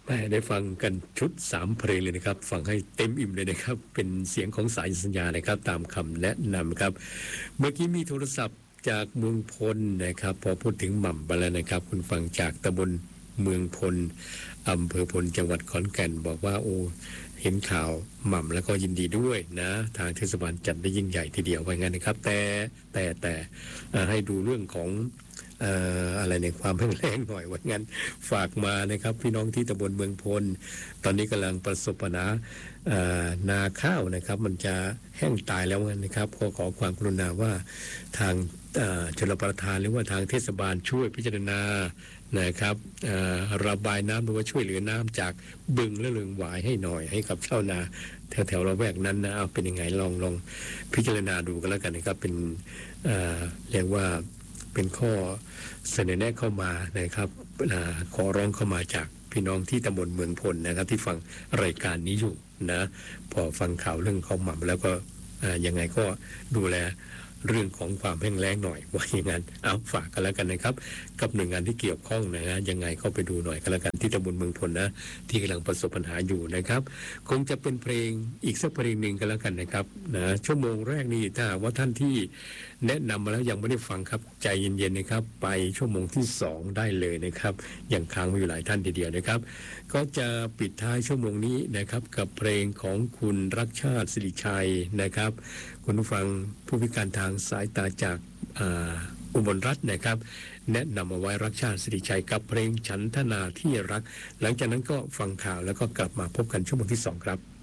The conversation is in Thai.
ได้ฟังกันชุด3เพลงเลยนะครับฟังให้เต็มอิ่มเลยนะครับเป็นเสียงของสายสัญญานะครับตามคำแนะนำครับเมื่อกี้มีโทรศัพท์จากเมืองพลนะครับพอพูดถึงหม่ำไปแล้วนะครับคุณฟังจากตำบลเมืองพลอำเภอพลจังหวัดขอนแก่นบอกว่าโอ้เห็นข่าวหม่ำแล้วก็ยินดีด้วยนะทางเทศบาลจัดได้ยิ่งใหญ่ทีเดียวว่างั้นนะครับแต่ให้ดูเรื่องของอะไรในความแห้งแล้งหน่อยว่างั้นฝากมานะครับพี่น้องที่ตำบลเมืองพลตอนนี้กำลังประสบปัญหานาข้าวนะครับมันจะแห้งตายแล้วนะครับขอความกรุณาว่าทางชลประทานหรือว่าทางเทศบาลช่วยพิจารณานะครับระบายน้ำหรือว่าช่วยเหลือน้ำจากบึงและเลืองหวายให้หน่อยให้กับชาวนาแถวๆละแวกนั้นนะเอาเป็นยังไงลองพิจารณาดูกันแล้วกันนะครับเป็นเรียกว่าเป็นข้อเสนอแนะเข้ามานะครับขอร้องเข้ามาจากพี่น้องที่ตำบลเมืองพลนะครับที่ฟังรายการนี้อยู่นะพอฟังข่าวเรื่องของหม่ำแล้วก็ยังไงก็ดูแลเรื่องของความแห้งแล้งหน่อยว่าอย่างนั้นเอาฝากกันแล้วกันนะครับกับหน่วยงานที่เกี่ยวข้องนะฮะยังไงเข้าไปดูหน่อยกันแล้วกันที่ตำบลเมืองพลนะที่กำลังประสบปัญหาอยู่นะครับคงจะเป็นเพลงอีกสักเพลงหนึ่งกันแล้วกันนะครับนะชั่วโมงแรกนี่ถ้าว่าท่านที่แนะนำมาแล้วยังไม่ได้ฟังครับใจเย็นๆนะครับไปชั่วโมงที่2ได้เลยนะครับยังค้างไว้อยู่หลายท่านทีเดียวนะครับก็จะปิดท้ายชั่วโมงนี้นะครับกับเพลงของคุณรักชาติสิริชัยนะครับคุณผู้ฟังผู้พิการทางสายตาจากอุบลรัตน์นะครับแนะนำเอาไว้รักชาติสิริชัยกับเพลงฉันทนาที่รักหลังจากนั้นก็ฟังข่าวแล้วก็กลับมาพบกันชั่วโมงที่2ครับ